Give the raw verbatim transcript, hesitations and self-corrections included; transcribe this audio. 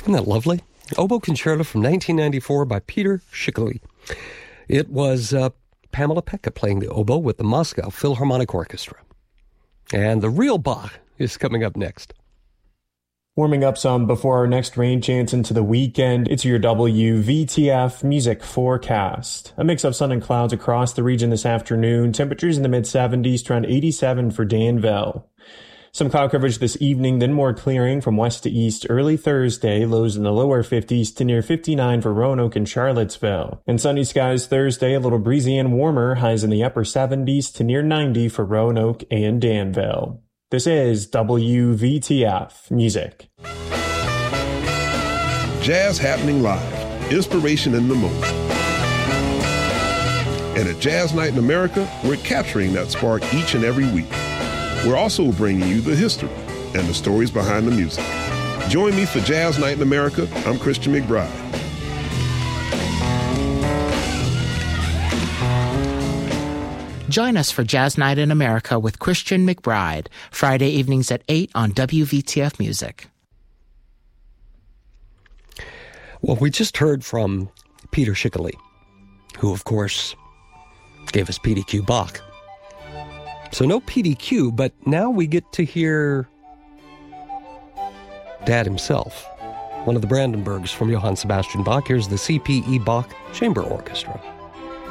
Isn't that lovely? Oboe Concerto from nineteen ninety-four by Peter Schickele. It was uh, Pamela Pekka playing the oboe with the Moscow Philharmonic Orchestra. And the real Bach is coming up next. Warming up some before our next rain chance into the weekend, it's your W V T F music forecast. A mix of sun and clouds across the region this afternoon. Temperatures in the mid-seventies to around eighty-seven for Danville. Some cloud coverage this evening, then more clearing from west to east early Thursday, lows in the lower fifties to near fifty-nine for Roanoke and Charlottesville. And sunny skies Thursday, a little breezy and warmer, highs in the upper seventies to near ninety for Roanoke and Danville. This is W V T F Music. Jazz happening live, inspiration in the moment. And at Jazz Night in America, we're capturing that spark each and every week. We're also bringing you the history and the stories behind the music. Join me for Jazz Night in America. I'm Christian McBride. Join us for Jazz Night in America with Christian McBride, Friday evenings at eight on W V T F Music. Well, we just heard from Peter Schickele, who, of course, gave us P D Q Bach. So no P D Q, but now we get to hear Dad himself, one of the Brandenburgs from Johann Sebastian Bach. Here's the C P E Bach Chamber Orchestra.